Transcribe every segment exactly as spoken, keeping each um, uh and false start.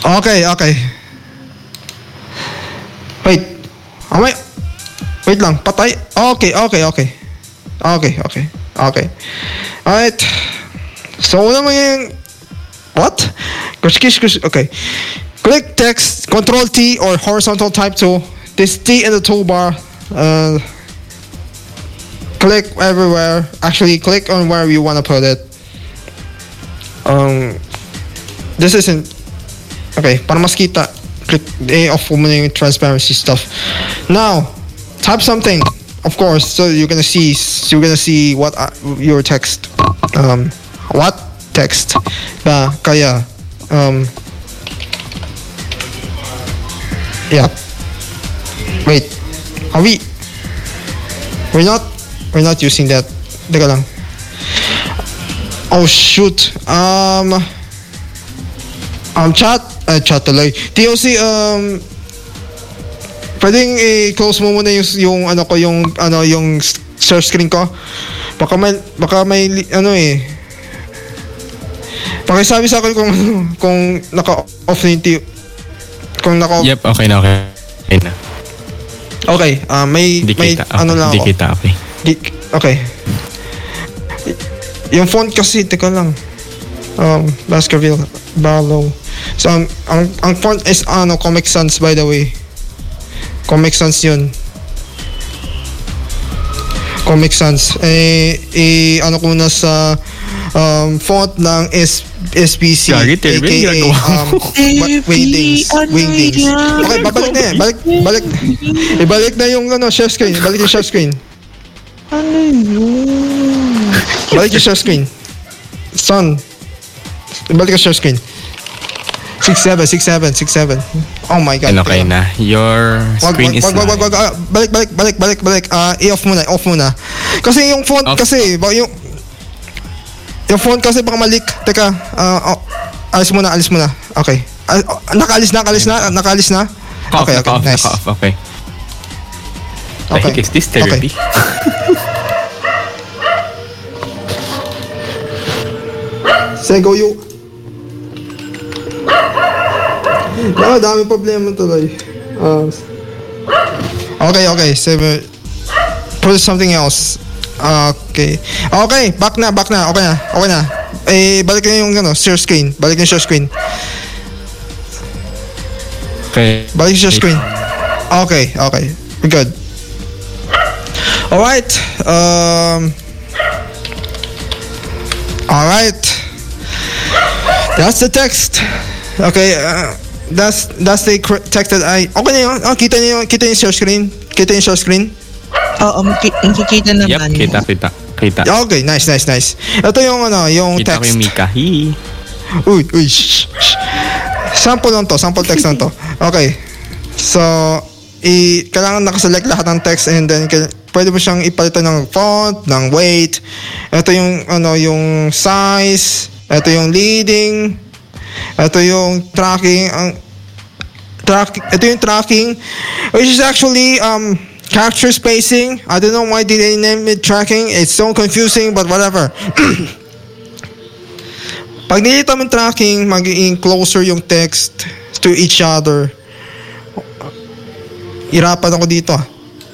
Okay, okay. Wait. Oh, may... Wait lang, patay. Okay, okay, okay. Okay, okay. Okay. Alright. So, una mo yung... What? Okay. Click text, Control T or horizontal type tool. This T in the toolbar. Uh, click everywhere. Actually, click on where you want to put it. Um, this isn't... Okay, para mas kita. Click, eh, off mo na yung transparency stuff. Now, type something. Of course, so you're gonna see, you're gonna see what uh, your text, um, what text, ba kaya, um, yeah. Wait, are we? We're not, we're not using that. Teka lang. Oh shoot. Um, um, chat, uh, chat tuloy. T O C, um. Pwedeng i-close mo muna yung, yung ano ko, yung ano yung share screen ko. Baka may baka may ano eh. Pakisabi sa akin kung kung naka-off na yung t- kung naka Yep, okay na, okay. Okay na. Okay, uh, may Di may kita, ano okay. lang Di ako. kita, okay. Di, okay. Yung font kasi teka lang. Um, Baskerville, Barlow. So ang ang, ang font is ano Comic Sans by the way. Comic Sans yun. Comic Sans. Eh, eh, ano ko na sa um, font ng S, SPC. Gagi, Tervin, aka ginagawa um, wa- Wingdings. Wingdings. Okay, babalik na yan. Balik, balik. Ibalik na yung ano, share screen. Ibalik yung share screen. Ano yun? Balik yung share screen. Son. Ibalik yung share screen. six seven, six seven, six seven. Oh my God. And okay na. Your Wag, screen wag, is wag, wag, wag, wag, ah, balik, balik, balik, balik, balik. Ah, i-off muna, off muna. Kasi yung font Off. kasi, ba, yung yung font kasi baka malik. Teka, ah, oh, alis muna, alis muna. Okay. Ah, oh, nakaalis na, nakaalis na, nakaalis na. Naka-off, Okay, okay, naka-off, nice. naka-off, okay. Okay. Like, is this therapy? Sego you. Diba, dami problema tuloy. Uh, okay, okay. So, put something else. Okay. Okay, back na, back na. Okay na, okay na. Eh, balik na yung ano, share screen. Balik na yung share screen. Okay. Balik yung share screen. Okay, okay. We're good. Alright. Um, Alright. That's the text. Okay, uh, that's that's the cr- text that I... Okay na yun. Oh, kita niyo, kita niyo share screen. Kita niyo share screen. Oo, maki- nakikita Yep, naman. kita, kita. Kita. Okay, nice, nice, nice. Ito yung ano, yung Kita ko text. yung Mika. Hi. Uy, uy, shh, shh. Sample lang to, sample text lang to. Okay. So, i kailangan nakaselect lahat ng text and then k- pwede mo siyang ipalitan ng font, ng weight. Ito yung ano, yung size. Ito yung leading. Ito yung tracking. Ang track, ito yung tracking, which is actually um character spacing. I don't know why did they name it tracking. It's so confusing, but whatever. Pag nilita mo yung tracking, magiging closer yung text to each other. Irapan ako dito. ah.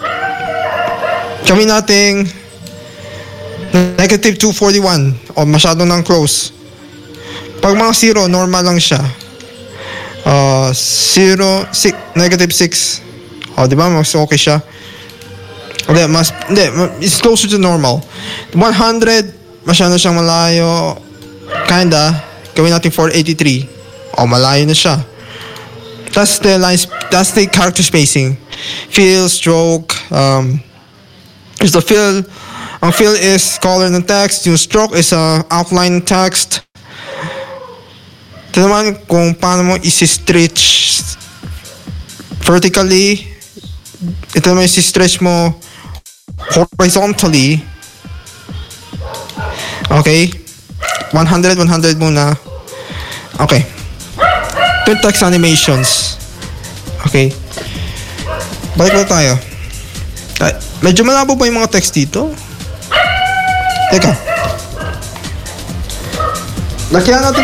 Kami nating negative two forty-one o masyado nang close. Pag mga zero, normal lang siya. Uh, zero, six, negative six. O, di ba? Mas okay siya. Hindi, mas, hindi, it's closer to normal. one hundred, masyado siyang malayo. Kinda. Gawin natin four eighty-three. O, malayo na siya. That's the lines, that's the character spacing. Fill, stroke, um, is the fill. Ang fill is color ng text. Yung stroke is uh, outline text. Ito naman kung paano mo isi-stretch vertically. Ito naman isi-stretch mo horizontally. Okay. one hundred, one hundred muna. Okay. Ito yung text animations. Okay. Balik na tayo. Ay, medyo malabo ba yung mga text dito? Teka. Lakihan natin